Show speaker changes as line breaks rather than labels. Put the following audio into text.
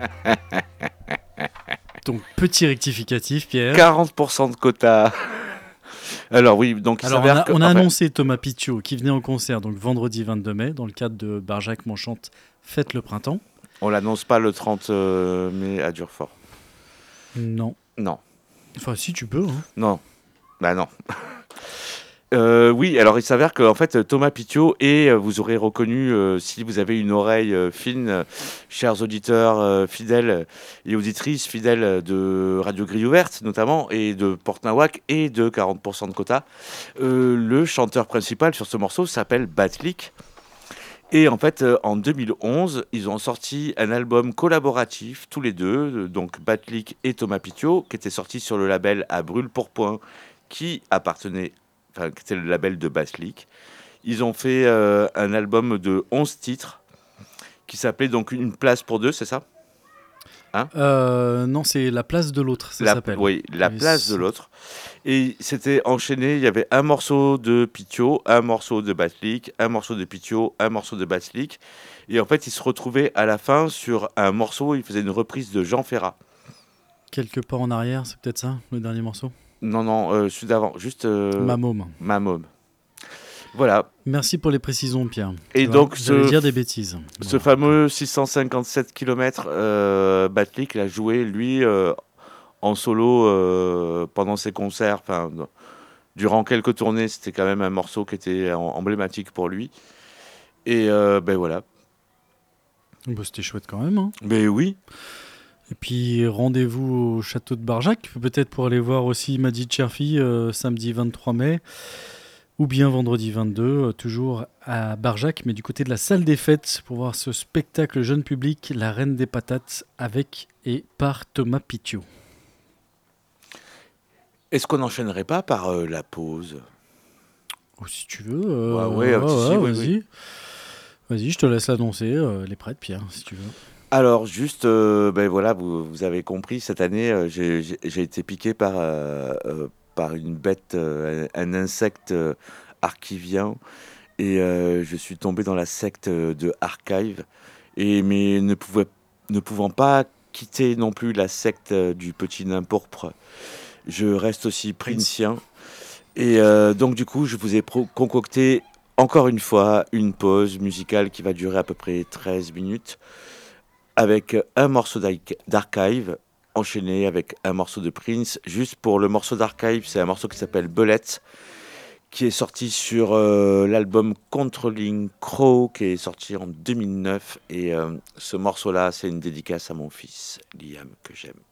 Donc, petit rectificatif, Pierre.
40% de quota. Alors oui, donc il
Alors,
s'avère que...
on a
enfin,
annoncé Thomas Picciot qui venait en concert donc vendredi 22 mai dans le cadre de Barjac Monchante Fête le printemps.
on l'annonce pas le 30 mai à Durfort.
Non.
Non,
Enfin, si tu peux. Hein.
non, bah non. Oui, alors il s'avère que en fait Thomas Pitiot et vous aurez reconnu si vous avez une oreille fine, chers auditeurs fidèles et auditrices fidèles de Radio Grille Ouverte notamment et de Porte Nawak et de 40% de quota, le chanteur principal sur ce morceau s'appelle Batlik. Et en fait, en 2011, ils ont sorti un album collaboratif, tous les deux, donc Batlik et Thomas Pitiot, qui était sorti sur le label À Brûle pour Point, qui appartenait, enfin, qui était le label de Batlik. Ils ont fait un album de 11 titres, qui s'appelait donc Une place pour deux, c'est ça? Hein?
Non, c'est La place de l'autre, ça
La,
s'appelle.
oui, La
Et
place de l'autre. Et c'était enchaîné, il y avait un morceau de Pitiot, un morceau de Batlik, un morceau de Pitiot, un morceau de Batlik. Et en fait, ils se retrouvaient à la fin sur un morceau, ils faisaient une reprise de Jean Ferrat.
Quelque part en arrière, c'est peut-être ça, le dernier morceau.
Non, non, celui d'avant, juste
Ma môme.
Ma môme. Voilà.
Merci pour les précisions, Pierre.
Et
Tu vois,
donc,
j'allais dire des bêtises.
ce fameux 657 km, Batlik l'a joué, lui, en solo pendant ses concerts. Enfin, durant quelques tournées, c'était quand même un morceau qui était emblématique pour lui. Et ben voilà.
Bah, c'était chouette quand même. Hein.
Mais oui.
Et puis rendez-vous au château de Barjac, peut-être pour aller voir aussi Madi Cherfi samedi 23 mai, ou bien vendredi 22, toujours à Barjac, mais du côté de la salle des fêtes, pour voir ce spectacle jeune public, La Reine des Patates, avec et par Thomas Pitiot.
Est-ce qu'on n'enchaînerait pas par la pause?
Oh, si tu veux,
Ouais, si, oui,
vas-y.
oui.
Vas-y, je te laisse l'annoncer, elle est prête, Pierre, si tu veux.
Alors, juste, ben voilà, vous avez compris, cette année, j'ai été piqué par une bête, un insecte archivien, et je suis tombé dans la secte de Archive, mais ne pouvant pas quitter non plus la secte du petit nain pourpre, je reste aussi princien. Et donc, du coup, je vous ai concocté encore une fois une pause musicale qui va durer à peu près 13 minutes, avec un morceau d'Archive enchaîné avec un morceau de Prince. Juste pour le morceau d'Archive, c'est un morceau qui s'appelle Belette, qui est sorti sur l'album Controlling Crow, qui est sorti en 2009. Et ce morceau-là, c'est une dédicace à mon fils, Liam, que j'aime.